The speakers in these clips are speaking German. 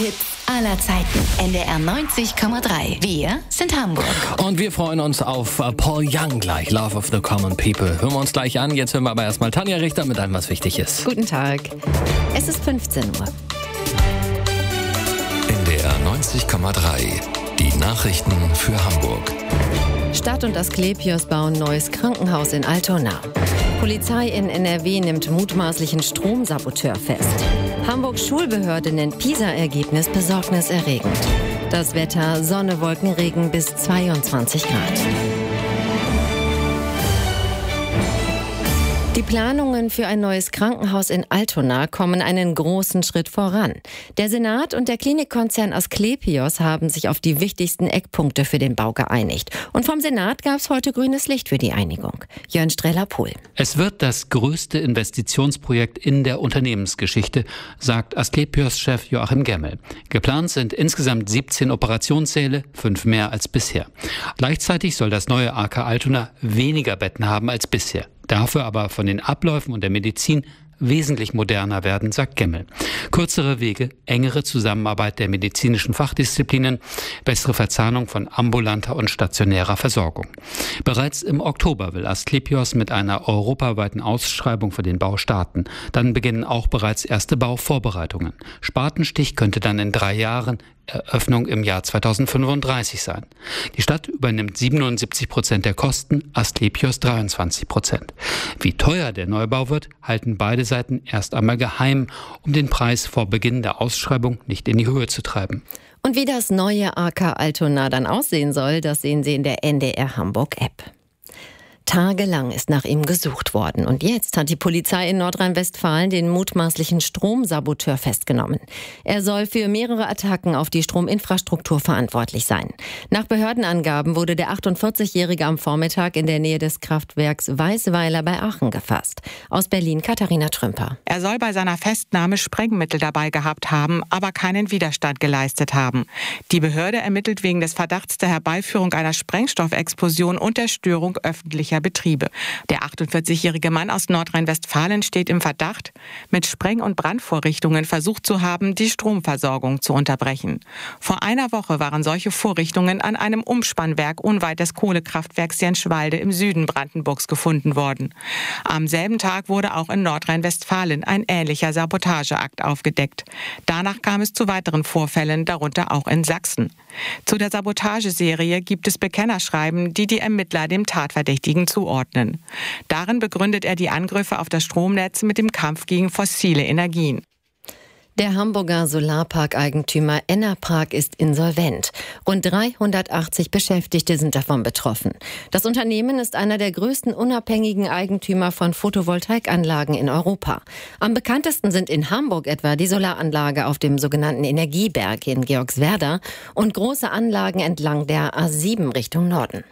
Hits aller Zeiten. NDR 90,3. Wir sind Hamburg. Und wir freuen uns auf Paul Young gleich. Love of the Common People. Hören wir uns gleich an. Jetzt hören wir aber erstmal Tanja Richter mit allem, was wichtig ist. Guten Tag. Es ist 15 Uhr. NDR 90,3. Die Nachrichten für Hamburg. Stadt und Asklepios bauen neues Krankenhaus in Altona. Polizei in NRW nimmt mutmaßlichen Stromsaboteur fest. Hamburgs Schulbehörde nennt PISA-Ergebnis besorgniserregend. Das Wetter: Sonne, Wolken, Regen bis 22 Grad. Die Planungen für ein neues Krankenhaus in Altona kommen einen großen Schritt voran. Der Senat und der Klinikkonzern Asklepios haben sich auf die wichtigsten Eckpunkte für den Bau geeinigt. Und vom Senat gab es heute grünes Licht für die Einigung. Jörn Streller-Pohl. Es wird das größte Investitionsprojekt in der Unternehmensgeschichte, sagt Asklepios-Chef Joachim Gemmel. Geplant sind insgesamt 17 Operationssäle, 5 mehr als bisher. Gleichzeitig soll das neue AK Altona weniger Betten haben als bisher. Dafür aber von den Abläufen und der Medizin wesentlich moderner werden, sagt Gemmel. Kürzere Wege, engere Zusammenarbeit der medizinischen Fachdisziplinen, bessere Verzahnung von ambulanter und stationärer Versorgung. Bereits im Oktober will Asklepios mit einer europaweiten Ausschreibung für den Bau starten. Dann beginnen auch bereits erste Bauvorbereitungen. Spatenstich könnte dann in 3 Jahren, Eröffnung im Jahr 2035 sein. Die Stadt übernimmt 77% der Kosten, Asklepios 23%. Wie teuer der Neubau wird, halten beide Seiten erst einmal geheim, um den Preis vor Beginn der Ausschreibung nicht in die Höhe zu treiben. Und wie das neue AK Altona dann aussehen soll, das sehen Sie in der NDR Hamburg App. Tagelang ist nach ihm gesucht worden und jetzt hat die Polizei in Nordrhein-Westfalen den mutmaßlichen Stromsaboteur festgenommen. Er soll für mehrere Attacken auf die Strominfrastruktur verantwortlich sein. Nach Behördenangaben wurde der 48-Jährige am Vormittag in der Nähe des Kraftwerks Weißweiler bei Aachen gefasst. Aus Berlin Katharina Trümper. Er soll bei seiner Festnahme Sprengmittel dabei gehabt haben, aber keinen Widerstand geleistet haben. Die Behörde ermittelt wegen des Verdachts der Herbeiführung einer Sprengstoffexplosion und der Störung öffentlicher Betriebe. Der 48-jährige Mann aus Nordrhein-Westfalen steht im Verdacht, mit Spreng- und Brandvorrichtungen versucht zu haben, die Stromversorgung zu unterbrechen. Vor einer Woche waren solche Vorrichtungen an einem Umspannwerk unweit des Kohlekraftwerks Jenschwalde im Süden Brandenburgs gefunden worden. Am selben Tag wurde auch in Nordrhein-Westfalen ein ähnlicher Sabotageakt aufgedeckt. Danach kam es zu weiteren Vorfällen, darunter auch in Sachsen. Zu der Sabotageserie gibt es Bekennerschreiben, die Ermittler dem Tatverdächtigen zuordnen. Darin begründet er die Angriffe auf das Stromnetz mit dem Kampf gegen fossile Energien. Der Hamburger Solarpark-Eigentümer Enerpark ist insolvent. Rund 380 Beschäftigte sind davon betroffen. Das Unternehmen ist einer der größten unabhängigen Eigentümer von Photovoltaikanlagen in Europa. Am bekanntesten sind in Hamburg etwa die Solaranlage auf dem sogenannten Energieberg in Georgswerda und große Anlagen entlang der A7 Richtung Norden.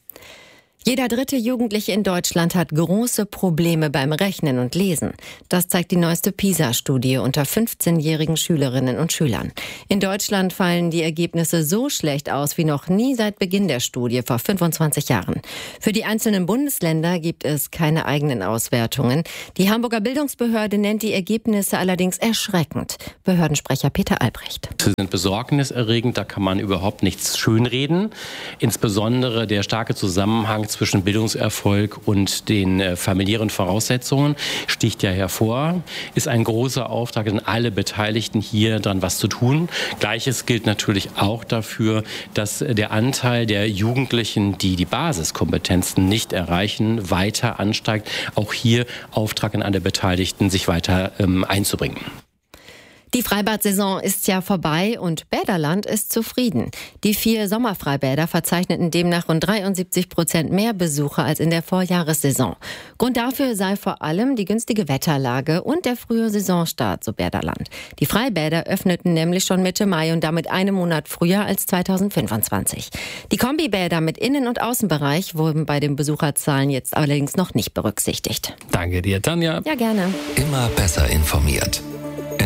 Jeder dritte Jugendliche in Deutschland hat große Probleme beim Rechnen und Lesen. Das zeigt die neueste PISA-Studie unter 15-jährigen Schülerinnen und Schülern. In Deutschland fallen die Ergebnisse so schlecht aus wie noch nie seit Beginn der Studie vor 25 Jahren. Für die einzelnen Bundesländer gibt es keine eigenen Auswertungen. Die Hamburger Bildungsbehörde nennt die Ergebnisse allerdings erschreckend. Behördensprecher Peter Albrecht. Sie sind besorgniserregend, da kann man überhaupt nichts schönreden. Insbesondere der starke Zusammenhang zwischen Bildungserfolg und den familiären Voraussetzungen sticht ja hervor. Ist ein großer Auftrag an alle Beteiligten, hier dran was zu tun. Gleiches gilt natürlich auch dafür, dass der Anteil der Jugendlichen, die die Basiskompetenzen nicht erreichen, weiter ansteigt. Auch hier Auftrag an alle Beteiligten, sich weiter einzubringen. Die Freibad-Saison ist ja vorbei und Bäderland ist zufrieden. Die 4 Sommerfreibäder verzeichneten demnach rund 73% mehr Besucher als in der Vorjahressaison. Grund dafür sei vor allem die günstige Wetterlage und der frühe Saisonstart, so Bäderland. Die Freibäder öffneten nämlich schon Mitte Mai und damit einen Monat früher als 2025. Die Kombibäder mit Innen- und Außenbereich wurden bei den Besucherzahlen jetzt allerdings noch nicht berücksichtigt. Danke dir, Tanja. Ja, gerne. Immer besser informiert.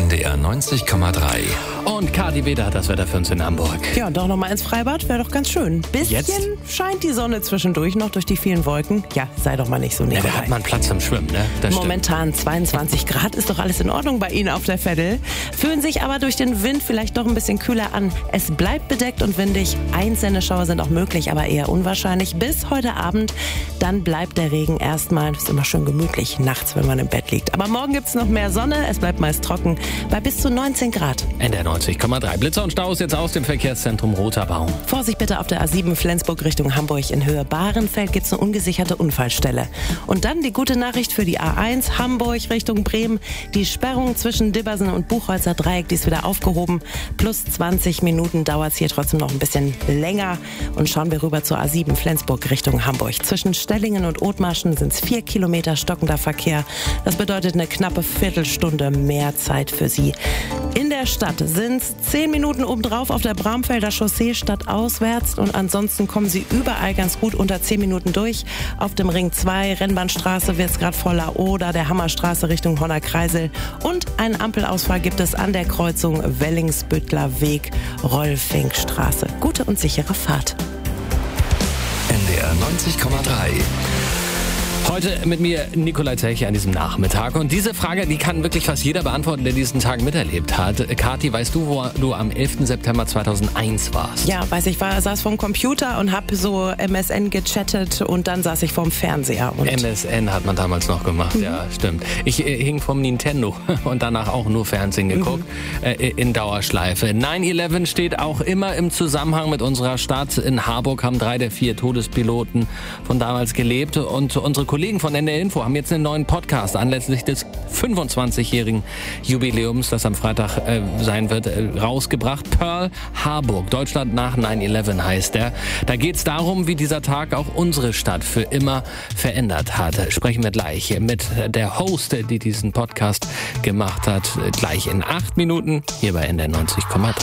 NDR 90,3. Und Kati Weder hat das Wetter für uns in Hamburg. Ja, doch nochmal ins Freibad, wäre doch ganz schön. Bisschen Jetzt? scheint die Sonne zwischendurch noch durch die vielen Wolken. Ja, sei doch mal nicht so Ja, negativ. da hat man Platz zum Schwimmen, ne? Das Momentan 22 Grad, ist doch alles in Ordnung bei Ihnen auf der Veddel. Fühlen sich aber durch den Wind vielleicht doch ein bisschen kühler an. Es bleibt bedeckt und windig. Einzelne Schauer sind auch möglich, aber eher unwahrscheinlich. Bis heute Abend, dann bleibt der Regen erstmal. Ist immer schön gemütlich nachts, wenn man im Bett liegt. Aber morgen gibt's noch mehr Sonne. Es bleibt meist trocken bei bis zu 19 Grad. NDR 90,3. Blitzer und Staus jetzt aus dem Verkehrszentrum Roter Baum. Vorsicht bitte auf der A7 Flensburg Richtung Hamburg in Höhe Bahrenfeld gibt's eine ungesicherte Unfallstelle. Und dann die gute Nachricht für die A1 Hamburg Richtung Bremen. Die Sperrung zwischen Dibbersen und Buchholzer Dreieck, die ist wieder aufgehoben. Plus 20 Minuten dauert's hier trotzdem noch ein bisschen länger. Und schauen wir rüber zur A7 Flensburg Richtung Hamburg. Zwischen Stellingen und Othmarschen sind's 4 Kilometer stockender Verkehr. Das bedeutet eine knappe Viertelstunde mehr Zeit für Sie. In der Stadt sind's 10 Minuten obendrauf auf der Bramfelder Chaussee stadtauswärts und ansonsten kommen Sie überall ganz gut unter 10 Minuten durch. Auf dem Ring 2, Rennbahnstraße wird's gerade voller oder der Hammerstraße Richtung Honner Kreisel und einen Ampelausfall gibt es an der Kreuzung Wellingsbüttler Weg, Rolfinkstraße. Gute und sichere Fahrt. NDR 90,3. Heute mit mir Nikolai Zelche an diesem Nachmittag. Und diese Frage, die kann wirklich fast jeder beantworten, der diesen Tag miterlebt hat. Kathi, weißt du, wo du am 11. September 2001 warst? Ja, weiß ich, saß vorm Computer und habe so MSN gechattet und dann saß ich vorm Fernseher. Und MSN hat man damals noch gemacht, ja, stimmt. Ich hing vom Nintendo und danach auch nur Fernsehen geguckt, in Dauerschleife. 9/11 steht auch immer im Zusammenhang mit unserer Stadt. In Harburg haben 3 der 4 Todespiloten von damals gelebt und unsere Kollegen von NDR Info haben jetzt einen neuen Podcast anlässlich des 25-jährigen Jubiläums, das am Freitag sein wird, rausgebracht. Pearl Harburg, Deutschland nach 9/11 heißt er. Da geht es darum, wie dieser Tag auch unsere Stadt für immer verändert hat. Sprechen wir gleich mit der Host, die diesen Podcast gemacht hat, gleich in 8 Minuten hier bei NDR 90,3.